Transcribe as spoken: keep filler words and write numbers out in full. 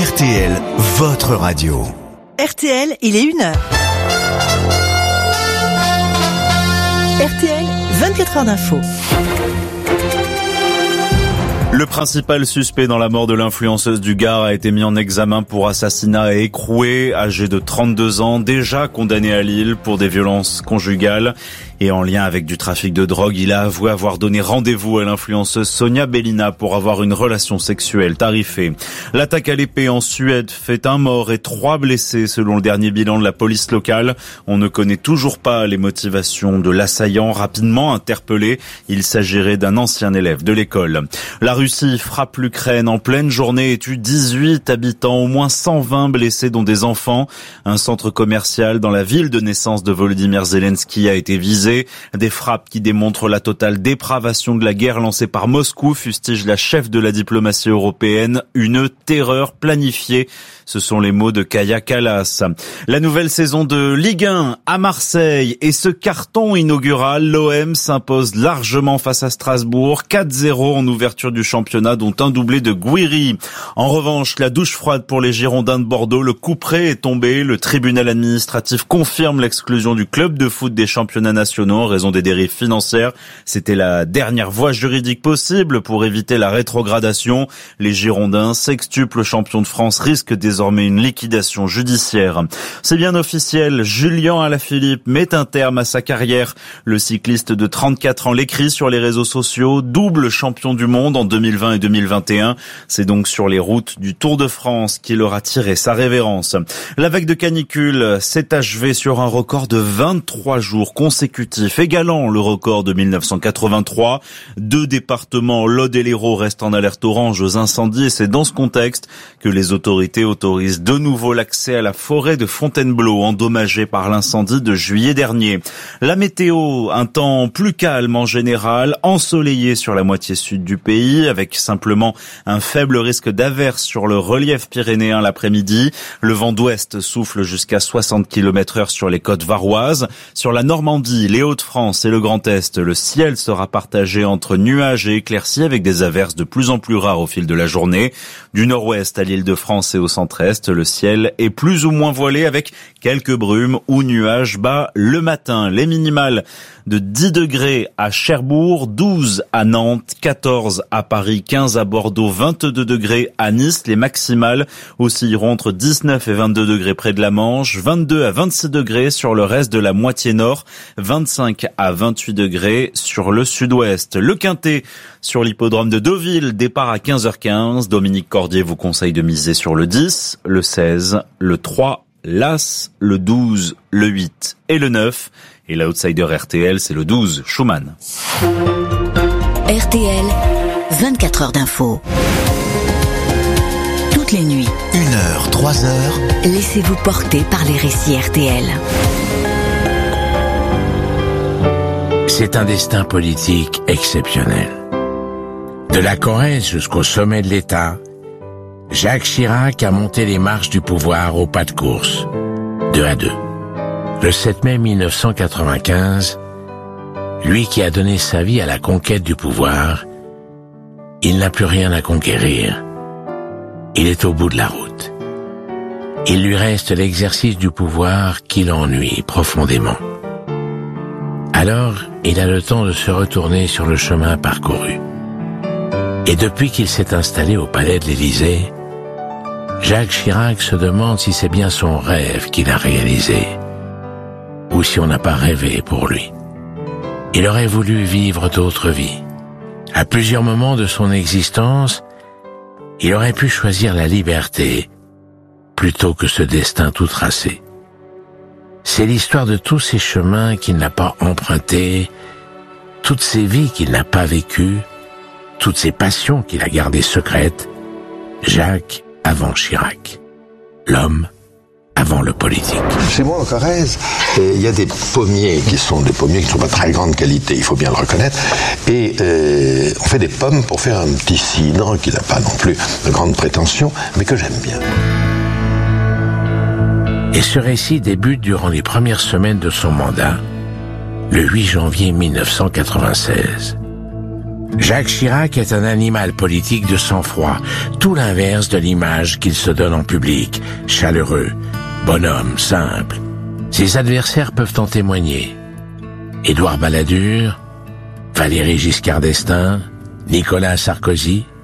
R T L, votre radio. R T L, il est une heure. R T L, vingt-quatre heures d'info. Le principal suspect dans la mort de l'influenceuse du Gard a été mis en examen pour assassinat et écroué, âgé de trente-deux ans, déjà condamné à Lille pour des violences conjugales. Et en lien avec du trafic de drogue, il a avoué avoir donné rendez-vous à l'influenceuse Sonia Bellina pour avoir une relation sexuelle tarifée. L'attaque à l'épée en Suède fait un mort et trois blessés selon le dernier bilan de la police locale. On ne connaît toujours pas les motivations de l'assaillant rapidement interpellé. Il s'agirait d'un ancien élève de l'école. La Russie frappe l'Ukraine en pleine journée et tue dix-huit habitants, au moins cent vingt blessés dont des enfants. Un centre commercial dans la ville de naissance de Volodymyr Zelensky a été visé. Des frappes qui démontrent la totale dépravation de la guerre lancée par Moscou, fustige la chef de la diplomatie européenne, une terreur planifiée. Ce sont les mots de Kaja Kallas. La nouvelle saison de Ligue un à Marseille et ce carton inaugural, l'O M s'impose largement face à Strasbourg, quatre zéro en ouverture du championnat, dont un doublé de Gouiri. En revanche, la douche froide pour les Girondins de Bordeaux, le couperet est tombé. Le tribunal administratif confirme l'exclusion du club de foot des championnats nationaux en raison des dérives financières. C'était la dernière voie juridique possible pour éviter la rétrogradation. Les Girondins, sextuples champions de France, risquent désormais une liquidation judiciaire. C'est bien officiel, Julien Alaphilippe met un terme à sa carrière. Le cycliste de trente-quatre ans l'écrit sur les réseaux sociaux, double champion du monde en deux mille vingt et deux mille vingt et un. C'est donc sur les routes du Tour de France qu'il aura tiré sa révérence. La vague de canicule s'est achevée sur un record de vingt-trois jours consécutifs, égalant le record de mille neuf cent quatre-vingt-trois. Deux départements, l'Aude et l'Hérault, restent en alerte orange aux incendies et c'est dans ce contexte que les autorités autorisent de nouveau l'accès à la forêt de Fontainebleau, endommagée par l'incendie de juillet dernier. La météo, un temps plus calme en général, ensoleillé sur la moitié sud du pays, avec simplement un faible risque d'averse sur le relief pyrénéen l'après-midi. Le vent d'ouest souffle jusqu'à soixante kilomètres heure sur les côtes varoises. Sur la Normandie, les Hauts-de-France et le Grand Est, le ciel sera partagé entre nuages et éclaircies avec des averses de plus en plus rares au fil de la journée. Du nord-ouest à l'Île-de-France et au centre-est, le ciel est plus ou moins voilé avec quelques brumes ou nuages bas le matin. Les minimales de dix degrés à Cherbourg, douze à Nantes, quatorze à Paris, quinze à Bordeaux, vingt-deux degrés à Nice. Les maximales oscilleront entre dix-neuf et vingt-deux degrés près de la Manche, vingt-deux à vingt-six degrés sur le reste de la moitié nord, vingt-cinq à vingt-huit degrés sur le sud-ouest. Le Quintet sur l'hippodrome de Deauville, départ à quinze heures quinze. Dominique Cordier vous conseille de miser sur le dix, le seize, le trois, l'As, le douze, le huit et le neuf. Et l'outsider R T L, c'est le douze, Schumann. R T L, vingt-quatre heures d'info. Toutes les nuits. Une heure, trois heures. Laissez-vous porter par les récits R T L. C'est un destin politique exceptionnel. De la Corrèze jusqu'au sommet de l'État, Jacques Chirac a monté les marches du pouvoir au pas de course, deux à deux. Le sept mai mille neuf cent quatre-vingt-quinze, lui qui a donné sa vie à la conquête du pouvoir, il n'a plus rien à conquérir. Il est au bout de la route. Il lui reste l'exercice du pouvoir qui l'ennuie profondément. Alors, il a le temps de se retourner sur le chemin parcouru. Et depuis qu'il s'est installé au palais de l'Élysée, Jacques Chirac se demande si c'est bien son rêve qu'il a réalisé, ou si on n'a pas rêvé pour lui. Il aurait voulu vivre d'autres vies. À plusieurs moments de son existence, il aurait pu choisir la liberté plutôt que ce destin tout tracé. C'est l'histoire de tous ces chemins qu'il n'a pas empruntés, toutes ces vies qu'il n'a pas vécues, toutes ces passions qu'il a gardées secrètes. Jacques avant Chirac. L'homme avant le politique. Chez moi en Corrèze, il y a des pommiers qui sont des pommiers qui ne sont pas de très grande qualité, il faut bien le reconnaître. Et euh, on fait des pommes pour faire un petit cidre qui n'a pas non plus de grandes prétentions, mais que j'aime bien. Et ce récit débute durant les premières semaines de son mandat, le huit janvier mille neuf cent quatre-vingt-seize. Jacques Chirac est un animal politique de sang-froid, tout l'inverse de l'image qu'il se donne en public, chaleureux, bonhomme, simple. Ses adversaires peuvent en témoigner. Édouard Balladur, Valéry Giscard d'Estaing, Nicolas Sarkozy,